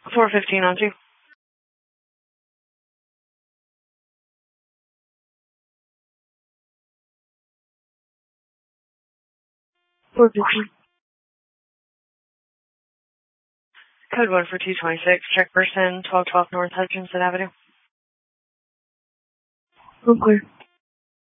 415 on 2. 415. Code 1 for 226. Check person 1212 North Hutchinson Avenue. I'm clear.